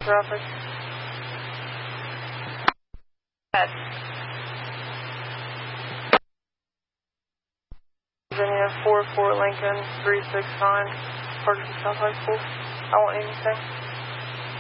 Traffic. Virginia 44 Lincoln 369, Parker South High School. I want anything.